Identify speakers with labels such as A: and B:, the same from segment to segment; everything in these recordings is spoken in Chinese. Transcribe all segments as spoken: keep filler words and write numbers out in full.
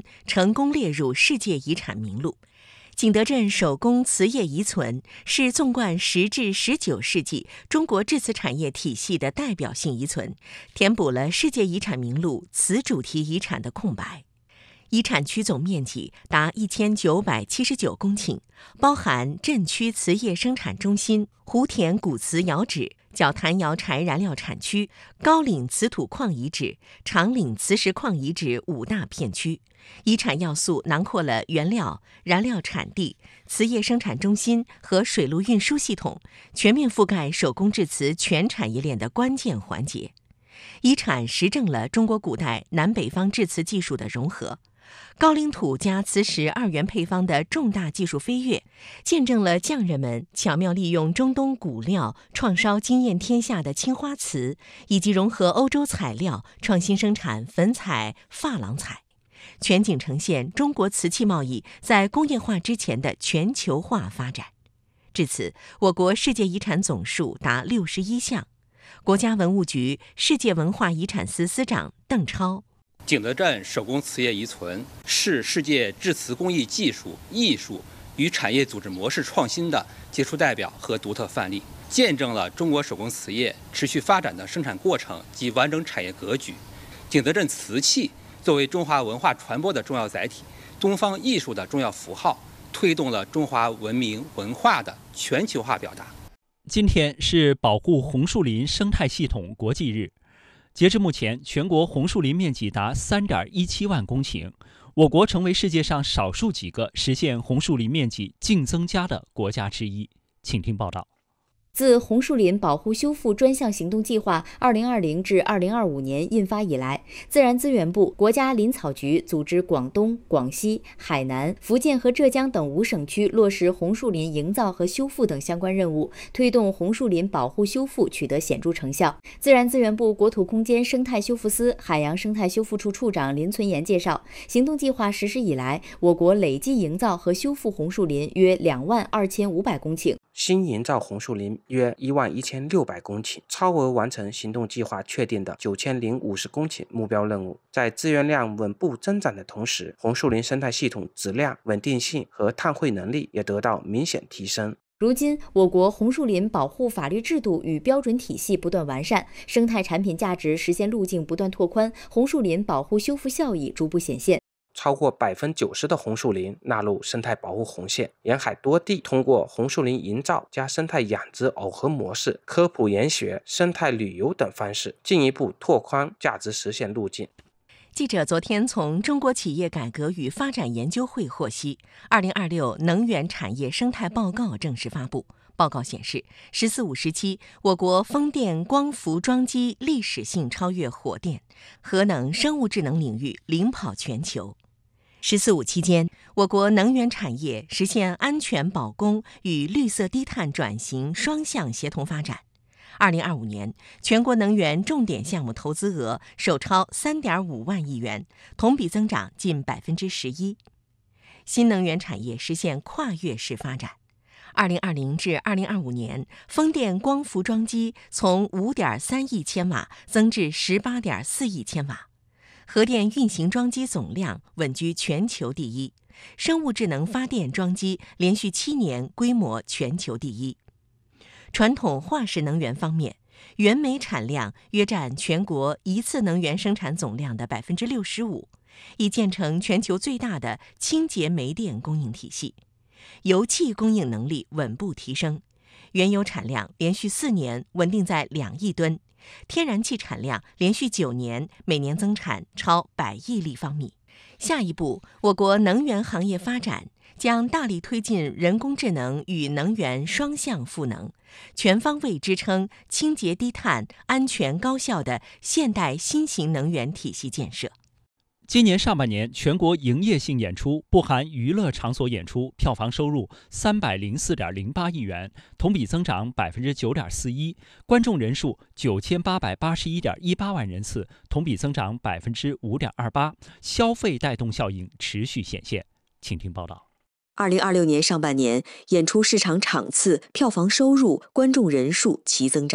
A: 成功列入世界遗产名录。景德镇手工瓷业遗存是纵贯十至十九世纪中国制瓷产业体系的代表性遗存，填补了世界遗产名录瓷主题遗产的空白。遗产区总面积达一千九百七十九公顷，包含镇区瓷业生产中心、湖田古瓷窑址、角潭窑柴燃料产区、高岭瓷土矿遗址、长岭磁石矿遗址五大片区。遗产要素囊括了原料、燃料产地、瓷业生产中心和水路运输系统，全面覆盖手工制瓷全产业链的关键环节。遗产实证了中国古代南北方制瓷技术的融合，高岭土加磁石二元配方的重大技术飞跃，见证了匠人们巧妙利用中东骨料创烧惊艳天下的青花瓷，以及融合欧洲材料创新生产粉彩、珐琅彩，全景呈现中国瓷器贸易在工业化之前的全球化发展。至此，我国世界遗产总数达六十一项。国家文物局世界文化遗产司司长邓超：
B: 景德镇手工瓷业遗存是世界制瓷工艺技术、艺术与产业组织模式创新的杰出代表和独特范例，见证了中国手工瓷业持续发展的生产过程及完整产业格局。景德镇瓷器作为中华文化传播的重要载体，东方艺术的重要符号，推动了中华文明文化的全球化表达。
C: 今天是保护红树林生态系统国际日。截至目前，全国红树林面积达 三点一七万公顷，我国成为世界上少数几个实现红树林面积净增加的国家之一。请听报道。
D: 自红树林保护修复专项行动计划二零二零至二零二五年印发以来，自然资源部、国家林草局组织广东、广西、海南、福建和浙江等五省区落实红树林营造和修复等相关任务，推动红树林保护修复取得显著成效。自然资源部国土空间生态修复司海洋生态修复处处长林存言介绍，行动计划实施以来，我国累计营造和修复红树林约两万二千五百公顷，
E: 新营造红树林约一万一千六百公顷，超额完成行动计划确定的九千零五十公顷目标任务。在资源量稳步增长的同时，红树林生态系统质量、稳定性和碳汇能力也得到明显提升。
D: 如今，我国红树林保护法律制度与标准体系不断完善，生态产品价值实现路径不断拓宽，红树林保护修复效益逐步显现。
E: 超过百分之九十的红树林纳入生态保护红线，沿海多地通过红树林营造加生态养殖耦合模式、科普研学、生态旅游等方式，进一步拓宽价值实现路径。
A: 记者昨天从中国企业改革与发展研究会获悉，二零二六能源产业生态报告正式发布。报告显示，“十四五”时期，我国风电光伏装机历史性超越火电，核能、生物智能领域领跑全球。十四五期间，我国能源产业实现安全保供与绿色低碳转型双向协同发展。二零二五年，全国能源重点项目投资额首超 三点五万亿元，同比增长近百分之十一。新能源产业实现跨越式发展。二零二零至二零二五年，风电光伏装机从 五点三亿千瓦增至 十八点四亿千瓦。核电运行装机总量稳居全球第一，生物智能发电装机连续七年规模全球第一。传统化石能源方面，原煤产量约占全国一次能源生产总量的 百分之六十五， 已建成全球最大的清洁煤电供应体系。油气供应能力稳步提升，原油产量连续四年稳定在两亿吨，天然气产量连续九年每年增产超百亿立方米。下一步，我国能源行业发展将大力推进人工智能与能源双向赋能，全方位支撑清洁低碳、安全高效的现代新型能源体系建设。
C: 今年上半年，全国营业性演出（不含娱乐场所演出）票房收入三百零四点零八亿元，同比增长百分之九点四一，观众人数九千八百八十一点一八万人次，同比增长百分之五点二八，消费带动效应持续显现。请听报道。
F: 二零二六年上半年，演出市场场次、票房收入、观众人数齐增长。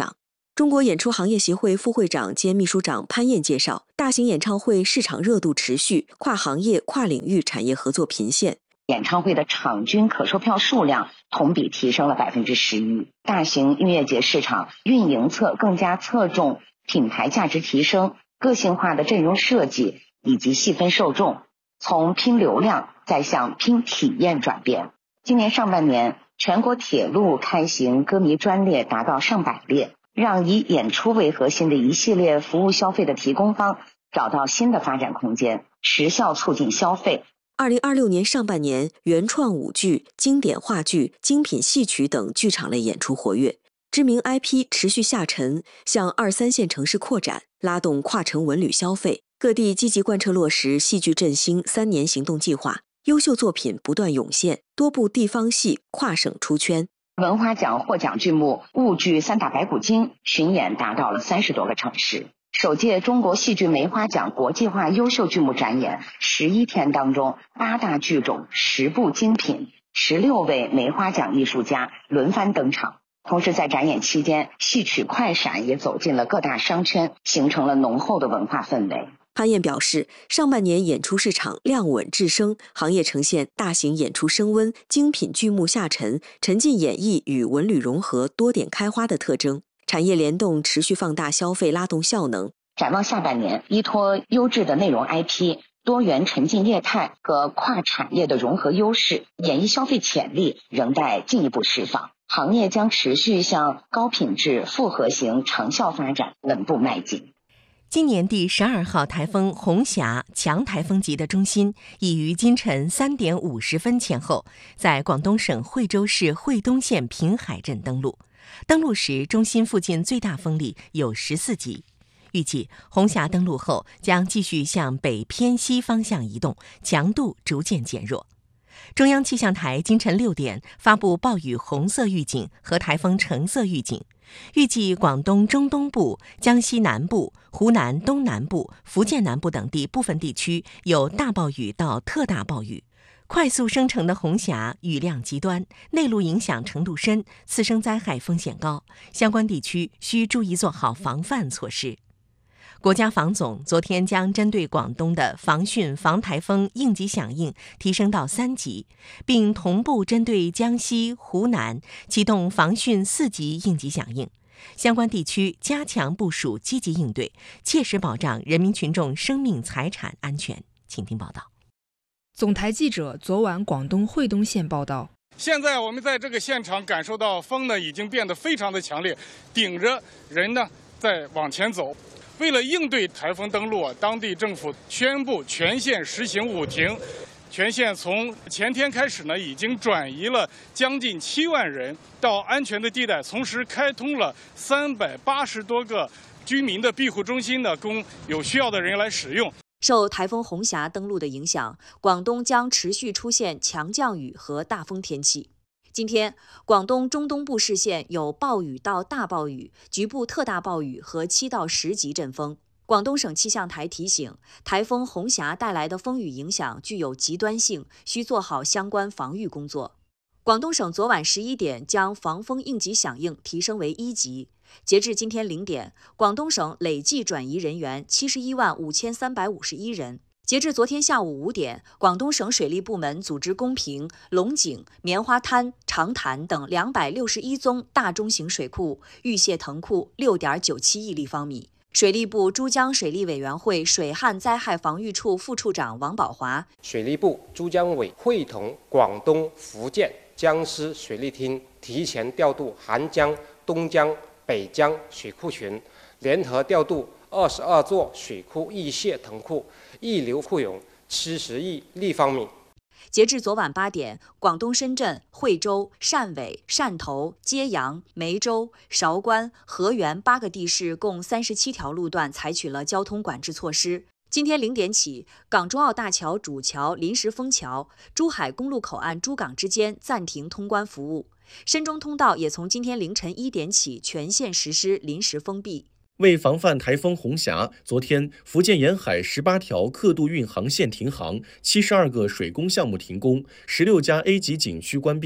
F: 中国演出行业协会副会长兼秘书长潘燕介绍，大型演唱会市场热度持续，跨行业、跨领域产业合作频现。
G: 演唱会的场均可售票数量同比提升了百分之十一。大型音乐节市场运营侧更加侧重品牌价值提升、个性化的阵容设计以及细分受众，从拼流量再向拼体验转变。今年上半年，全国铁路开行歌迷专列达到上百列，让以演出为核心的一系列服务消费的提供方找到新的发展空间，实效促进消费。
F: 二零二六年上半年，原创舞剧、经典话剧、精品戏曲等剧场类演出活跃，知名 I P 持续下沉，向二三线城市扩展，拉动跨城文旅消费。各地积极贯彻落实戏剧振兴三年行动计划，优秀作品不断涌现，多部地方戏跨省出圈。
G: 文华奖获奖剧目婺剧《三打白骨精》巡演达到了三十多个城市。首届中国戏剧梅花奖国际化优秀剧目展演十一天当中，八大剧种、十部精品、十六位梅花奖艺术家轮番登场。同时在展演期间，戏曲快闪也走进了各大商圈，形成了浓厚的文化氛围。
F: 潘燕表示，上半年演出市场量稳质升，行业呈现大型演出升温、精品剧目下沉、沉浸演绎与文旅融合多点开花的特征。产业联动持续放大消费拉动效能。
G: 展望下半年，依托优质的内容 I P、多元沉浸业态和跨产业的融合优势，演艺消费潜力仍待进一步释放。行业将持续向高品质复合型长效发展稳步迈进。
A: 今年第十二号台风红霞强台风级的中心已于今晨三点五十分前后，在广东省惠州市惠东县平海镇登陆。登陆时，中心附近最大风力有十四级。预计红霞登陆后将继续向北偏西方向移动，强度逐渐减弱。中央气象台今晨六点发布暴雨红色预警和台风橙色预警，预计广东中东部、江西南部、湖南东南部、福建南部等地部分地区有大暴雨到特大暴雨。快速生成的红霞雨量极端，内陆影响程度深，次生灾害风险高，相关地区需注意做好防范措施。国家防总昨天将针对广东的防汛防台风应急响应提升到三级，并同步针对江西、湖南启动防汛四级应急响应。相关地区加强部署，积极应对，切实保障人民群众生命财产安全。请听报道。
H: 总台记者昨晚广东惠东县报道。
I: 现在我们在这个现场感受到风呢已经变得非常的强烈，顶着人呢在往前走。为了应对台风登陆啊，当地政府宣布全县实行五停。全县从前天开始呢，已经转移了将近七万人到安全的地带，同时开通了三百八十多个居民的庇护中心呢，供有需要的人来使用。
D: 受台风红霞登陆的影响，广东将持续出现强降雨和大风天气。今天，广东中东部市县有暴雨到大暴雨、局部特大暴雨和七到十级阵风。广东省气象台提醒，台风红霞带来的风雨影响具有极端性，需做好相关防御工作。广东省昨晚十一点将防风应急响应提升为一级。截至今天零点，广东省累计转移人员七十一万五千三百五十一人。截至昨天下午五点，广东省水利部门组织公平、龙井、棉花滩、长潭等两百六十一宗大中型水库预泄腾库六点九七亿立方米。水利部珠江水利委员会水旱灾害防御处副处长王宝华，
E: 水利部珠江委会同广东、福建、江西水利厅提前调度韩江、东江、北江水库群，联合调度二十二座水库溢泄腾库，溢流库涌七十亿立方米。
D: 截至昨晚八点，广东深圳、惠州、汕尾、汕头、揭阳、梅州、韶关、河源八个地市共三十七条路段采取了交通管制措施。今天零点起，港珠澳大桥主桥临时封桥，珠海公路口岸珠港之间暂停通关服务。深中通道也从今天凌晨一点起全线实施临时封闭。
J: 为防范台风红霞，昨天福建沿海十八条客渡运航线停航，七十二个水工项目停工，十六家 A 级景区关闭。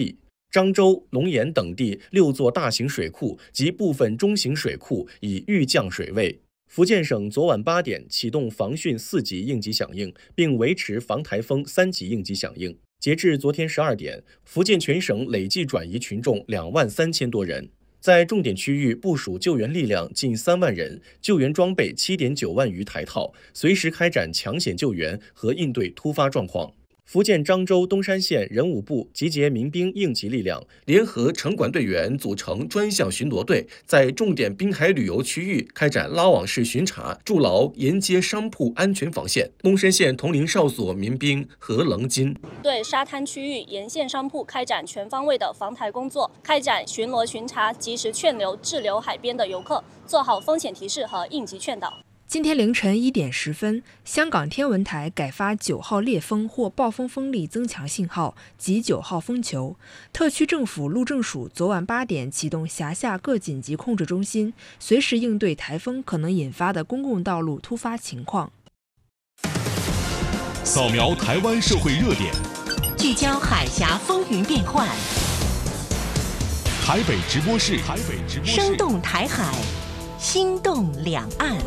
J: 漳州、龙岩等地六座大型水库及部分中型水库已预降水位。福建省昨晚八点启动防汛四级应急响应，并维持防台风三级应急响应。截至昨天十二点，福建全省累计转移群众两万三千多人，在重点区域部署救援力量近三万人，救援装备七点九万余台套，随时开展抢险救援和应对突发状况。福建漳州东山县人武部集结民兵应急力量，联合城管队员组成专项巡逻队，在重点滨海旅游区域开展拉网式巡查，筑牢沿街商铺安全防线。东山县铜陵哨所民兵何棱金
K: 对沙滩区域沿线商铺开展全方位的防台工作，开展巡逻巡查，及时劝留滞留海边的游客，做好风险提示和应急劝导。
H: 今天凌晨一点十分，香港天文台改发九号烈风或暴风风力增强信号及九号风球。特区政府路政署昨晚八点启动辖下各紧急控制中心，随时应对台风可能引发的公共道路突发情况。
L: 扫描台湾社会热点，
A: 聚焦海峡风云变幻，
L: 台北直播室，台北直播室，
A: 生动台海，心动两岸。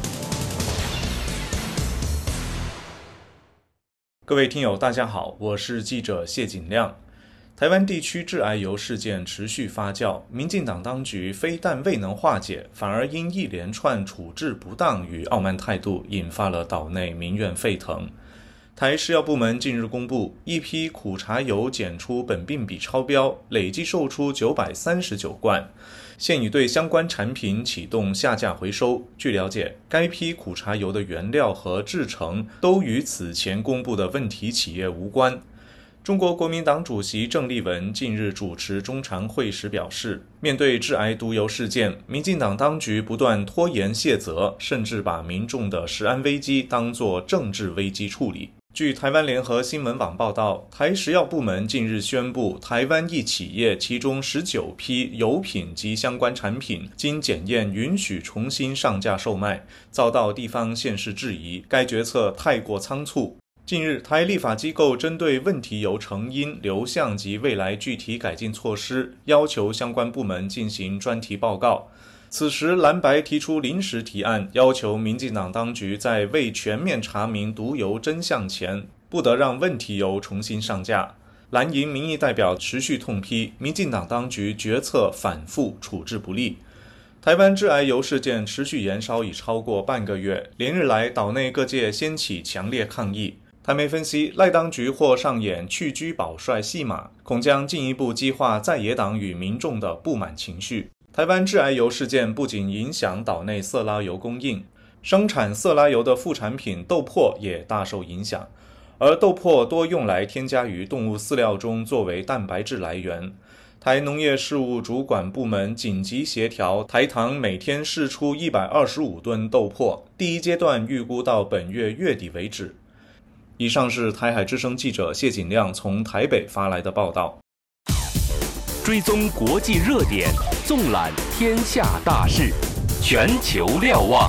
M: 各位听友大家好，我是记者谢景亮。台湾地区致癌油事件持续发酵，民进党当局非但未能化解，反而因一连串处置不当与傲慢态度，引发了岛内民怨沸腾。台食药部门近日公布，一批苦茶油检出苯并芘超标，累计售出九百三十九罐，现已对相关产品启动下架回收。据了解，该批苦茶油的原料和制成都与此前公布的问题企业无关。中国国民党主席郑丽文近日主持中常会时表示，面对致癌毒油事件，民进党当局不断拖延卸责，甚至把民众的食安危机当作政治危机处理。据台湾联合新闻网报道，台食药部门近日宣布，台湾一企业其中十九批油品及相关产品经检验允许重新上架售卖，遭到地方县市质疑，该决策太过仓促。近日，台立法机构针对问题油成因、流向及未来具体改进措施，要求相关部门进行专题报告。此时，蓝白提出临时提案，要求民进党当局在未全面查明毒油真相前，不得让问题油重新上架。蓝营民意代表持续痛批民进党当局决策反复，处置不力。台湾致癌油事件持续延烧已超过半个月，连日来岛内各界掀起强烈抗议。台媒分析，赖当局或上演去居保帅戏码，恐将进一步激化在野党与民众的不满情绪。台湾致癌油事件不仅影响岛内色拉油供应，生产色拉油的副产品豆粕也大受影响，而豆粕多用来添加于动物饲料中作为蛋白质来源。台农业事务主管部门紧急协调台糖每天释出一百二十五吨豆粕，第一阶段预估到本月月底为止。以上是台海之声记者谢景亮从台北发来的报道。
L: 追踪国际热点，纵览天下大事，全球瞭望。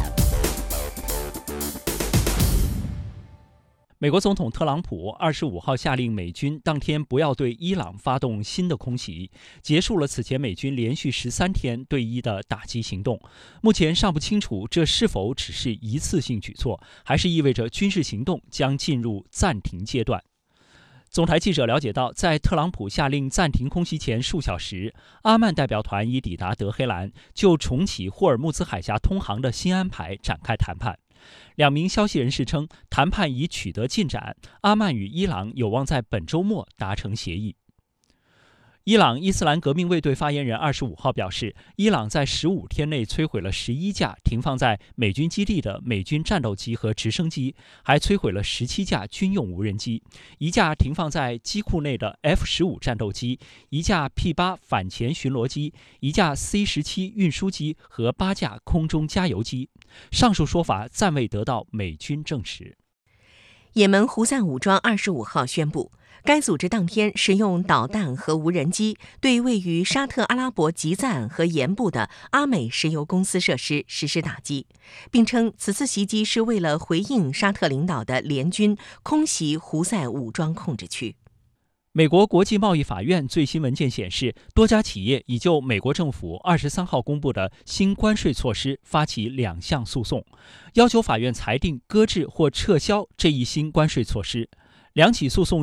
C: 美国总统特朗普二十五号下令美军当天不要对伊朗发动新的空袭，结束了此前美军连续十三天对伊的打击行动。目前尚不清楚这是否只是一次性举措，还是意味着军事行动将进入暂停阶段。总台记者了解到，在特朗普下令暂停空袭前数小时，阿曼代表团已抵达德黑兰，就重启霍尔木兹海峡通航的新安排展开谈判。两名消息人士称，谈判已取得进展，阿曼与伊朗有望在本周末达成协议。伊朗伊斯兰革命卫队发言人二十五号表示，伊朗在十五天内摧毁了十一架停放在美军基地的美军战斗机和直升机，还摧毁了十七架军用无人机，一架停放在机库内的 F 十五 战斗机，一架 P 八 反潜巡逻机，一架 C 十七 运输机和八架空中加油机。上述说法暂未得到美军证实。
A: 也门胡塞武装二十五号宣布，该组织当天使用导弹和无人机对位于沙特阿拉伯吉赞和盐部的阿美石油公司设施实施打击，并称此次袭击是为了回应沙特领导的联军空袭胡塞武装控制区。
C: 美国国际贸易法院最新文件显示，多家企业已就美国政府二十三号公布的新关税措施发起两项诉讼，要求法院裁定搁置或撤销这一新关税措施。两起诉讼